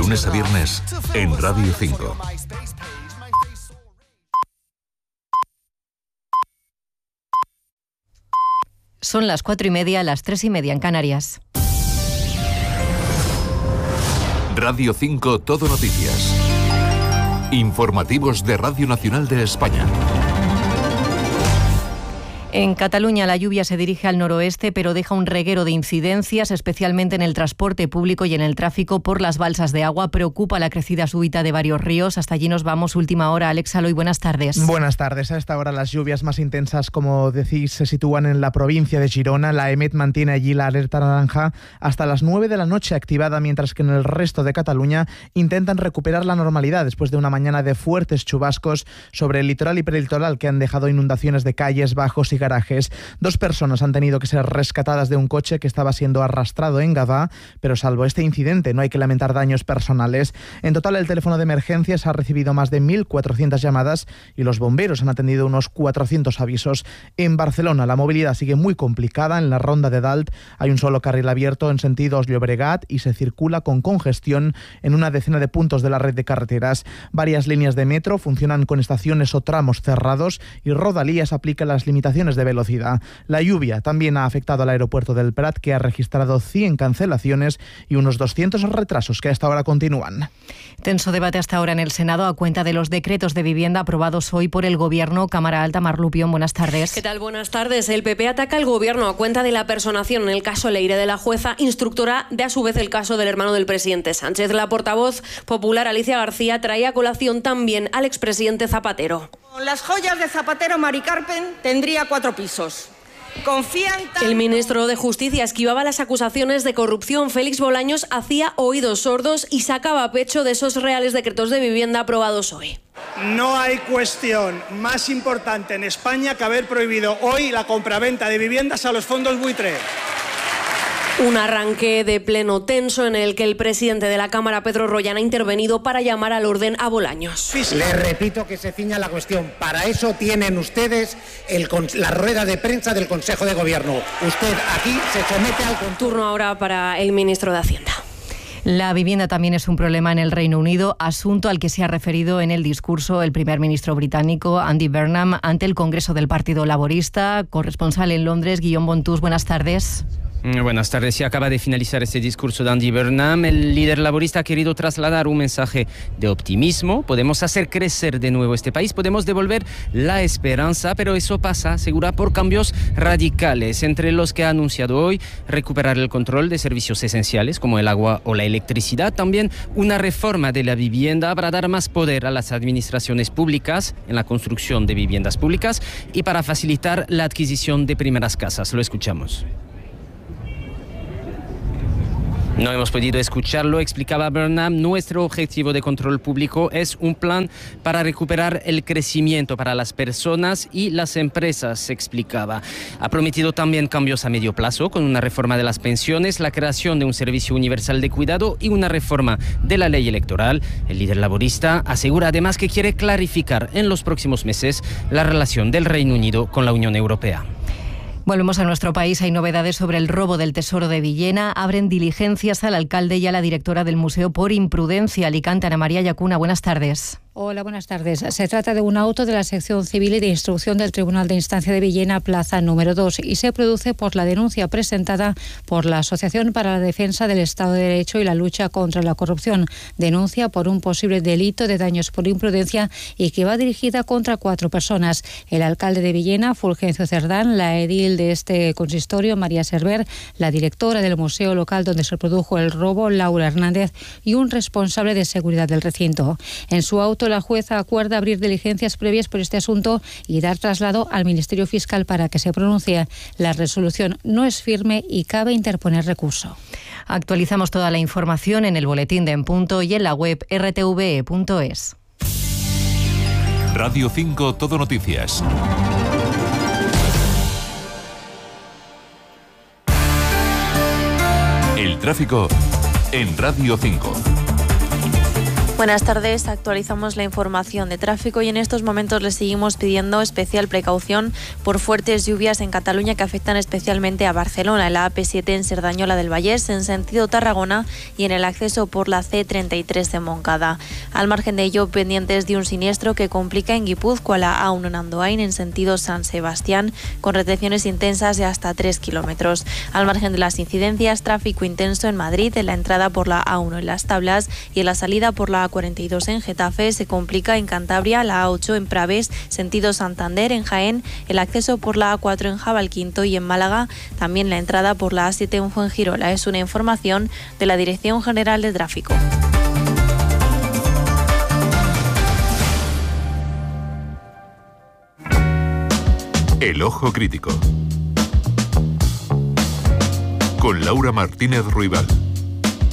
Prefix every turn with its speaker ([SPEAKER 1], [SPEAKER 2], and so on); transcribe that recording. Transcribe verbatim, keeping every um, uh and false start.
[SPEAKER 1] lunes a viernes en Radio cinco.
[SPEAKER 2] Son las cuatro y media, las tres y media en Canarias.
[SPEAKER 1] Radio cinco Todo Noticias. Informativos de Radio Nacional de España.
[SPEAKER 2] En Cataluña la lluvia se dirige al noroeste, pero deja un reguero de incidencias, especialmente en el transporte público y en el tráfico por las balsas de agua. Preocupa la crecida súbita de varios ríos. Hasta allí nos vamos. Última hora. Alex Aloy, buenas tardes.
[SPEAKER 3] Buenas tardes. A esta hora las lluvias más intensas, como decís, se sitúan en la provincia de Girona. La EMET mantiene allí la alerta naranja hasta las nueve de la noche activada, mientras que en el resto de Cataluña intentan recuperar la normalidad después de una mañana de fuertes chubascos sobre el litoral y prelitoral que han dejado inundaciones de calles, bajos y garajes. Dos personas han tenido que ser rescatadas de un coche que estaba siendo arrastrado en Gavà, pero salvo este incidente no hay que lamentar daños personales. En total, el teléfono de emergencias ha recibido más de mil cuatrocientas llamadas y los bomberos han atendido unos cuatrocientos avisos. En Barcelona la movilidad sigue muy complicada. En la ronda de Dalt hay un solo carril abierto en sentido Llobregat y se circula con congestión en una decena de puntos de la red de carreteras. Varias líneas de metro funcionan con estaciones o tramos cerrados y Rodalies aplica las limitaciones de velocidad. La lluvia también ha afectado al aeropuerto del Prat, que ha registrado cien cancelaciones y unos doscientos retrasos que hasta ahora continúan.
[SPEAKER 2] Tenso debate hasta ahora en el Senado a cuenta de los decretos de vivienda aprobados hoy por el Gobierno. Cámara Alta, Mar Lupión, buenas tardes.
[SPEAKER 4] ¿Qué tal? Buenas tardes. El P P ataca al Gobierno a cuenta de la personación en el caso Leire de la jueza instructora de a su vez el caso del hermano del presidente Sánchez. La portavoz popular Alicia García trae a colación también al expresidente Zapatero.
[SPEAKER 5] Con las joyas de Zapatero, Mari Carmen tendría cuatro pisos. Confían tanto...
[SPEAKER 4] El ministro de Justicia esquivaba las acusaciones de corrupción. Félix Bolaños hacía oídos sordos y sacaba pecho de esos reales decretos de vivienda aprobados hoy.
[SPEAKER 6] No hay cuestión más importante en España que haber prohibido hoy la compraventa de viviendas a los fondos buitre.
[SPEAKER 4] Un arranque de pleno tenso en el que el presidente de la Cámara, Pedro Rollán, ha intervenido para llamar al orden a Bolaños.
[SPEAKER 7] Les repito que se ciña la cuestión. Para eso tienen ustedes el, la rueda de prensa del Consejo de Gobierno. Usted aquí se somete al...
[SPEAKER 4] Turno ahora para el ministro de Hacienda.
[SPEAKER 2] La vivienda también es un problema en el Reino Unido, asunto al que se ha referido en el discurso el primer ministro británico, Andy Burnham, ante el Congreso del Partido Laborista. Corresponsal en Londres, Guillaume Bontús, buenas tardes.
[SPEAKER 8] Buenas tardes. Se acaba de finalizar este discurso de Andy Burnham. El líder laborista ha querido trasladar un mensaje de optimismo. Podemos hacer crecer de nuevo este país, podemos devolver la esperanza, pero eso pasa, asegura, por cambios radicales, entre los que ha anunciado hoy: recuperar el control de servicios esenciales como el agua o la electricidad. También una reforma de la vivienda para dar más poder a las administraciones públicas en la construcción de viviendas públicas y para facilitar la adquisición de primeras casas. Lo escuchamos. No hemos podido escucharlo, explicaba Burnham. Nuestro objetivo de control público es un plan para recuperar el crecimiento para las personas y las empresas, se explicaba. Ha prometido también cambios a medio plazo con una reforma de las pensiones, la creación de un servicio universal de cuidado y una reforma de la ley electoral. El líder laborista asegura además que quiere clarificar en los próximos meses la relación del Reino Unido con la Unión Europea.
[SPEAKER 2] Volvemos a nuestro país. Hay novedades sobre el robo del Tesoro de Villena. Abren diligencias al alcalde y a la directora del museo por imprudencia. Alicante, Ana María Yacuna, buenas tardes.
[SPEAKER 9] Hola, buenas tardes. Se trata de un auto de la sección civil y de instrucción del Tribunal de Instancia de Villena, plaza número dos, y se produce por la denuncia presentada por la Asociación para la Defensa del Estado de Derecho y la Lucha contra la Corrupción. Denuncia por un posible delito de daños por imprudencia y que va dirigida contra cuatro personas: el alcalde de Villena, Fulgencio Cerdán, la edil de este consistorio, María Server, la directora del museo local donde se produjo el robo, Laura Hernández, y un responsable de seguridad del recinto. En su auto, la jueza acuerda abrir diligencias previas por este asunto y dar traslado al Ministerio Fiscal para que se pronuncie. La resolución no es firme y cabe interponer recurso.
[SPEAKER 2] Actualizamos toda la información en el boletín de En Punto y en la web r t v e punto es.
[SPEAKER 1] Radio cinco Todo Noticias. El tráfico en Radio cinco.
[SPEAKER 10] Buenas tardes, actualizamos la información de tráfico y en estos momentos les seguimos pidiendo especial precaución por fuertes lluvias en Cataluña que afectan especialmente a Barcelona, en la A P siete en Cerdañola del Vallès, en sentido Tarragona y en el acceso por la C treinta y tres de Montcada. Al margen de ello, pendientes de un siniestro que complica en Guipúzcoa la A uno en Andoain en sentido San Sebastián, con retenciones intensas de hasta tres kilómetros. Al margen de las incidencias, tráfico intenso en Madrid, en la entrada por la A uno en Las Tablas y en la salida por la A cuarenta y dos en Getafe. Se complica en Cantabria la A ocho en Praves, sentido Santander. En Jaén, el acceso por la A cuatro en Jabalquinto y en Málaga también la entrada por la A siete en Fuengirola. Es una información de la Dirección General de Tráfico.
[SPEAKER 1] El Ojo Crítico con Laura Martínez Ruibal.